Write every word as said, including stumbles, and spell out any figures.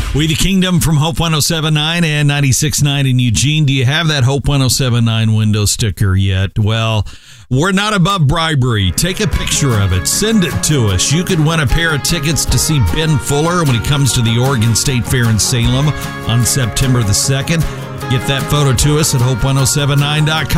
We the Kingdom from Hope one oh seven point nine and ninety-six point nine in Eugene. Do you have that Hope one oh seven point nine window sticker yet? Well, we're not above bribery. Take a picture of it. Send it to us. You could win a pair of tickets to see Ben Fuller when he comes to the Oregon State Fair in Salem on September the second. Get that photo to us at hope one oh seven nine dot com.